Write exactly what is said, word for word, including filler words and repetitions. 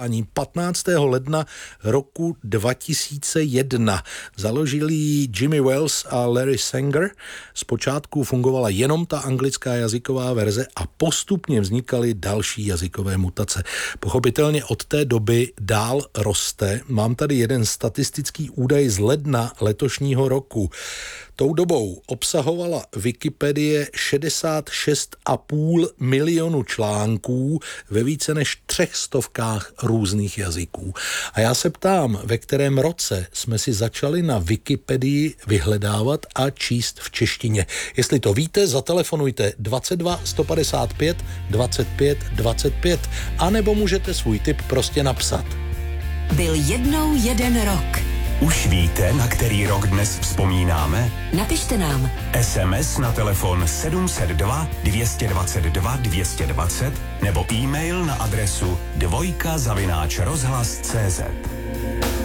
Ani patnáctého ledna roku dva tisíce jedna založili Jimmy Wales a Larry Sanger. Zpočátku fungovala jenom ta anglická jazyková verze a postupně vznikaly další jazykové mutace. Pochopitelně od té doby dál roste. Mám tady jeden statistický údaj z ledna letošního roku. Tou dobou obsahovala Wikipedie šedesát šest a půl milionu článků ve více než třech stovkách různých jazyků. A já se ptám, ve kterém roce jsme si začali na Wikipedii vyhledávat a číst v češtině. Jestli to víte, zatelefonujte dvacet dva sto padesát pět dvacet pět dvacet pět anebo můžete svůj tip prostě napsat. Byl jednou jeden rok. Už víte, na který rok dnes vzpomínáme? Napište nám. es em es na telefon sedm set dva dvě dvacet dva dvě dvacet nebo e-mail na adresu dvojka zavináč rozhlas tečka cé zet.